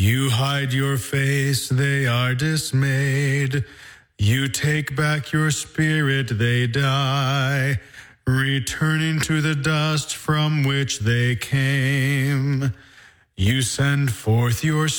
You hide your face, they are dismayed. You take back your spirit, they die, returning to the dust from which they came. You send forth your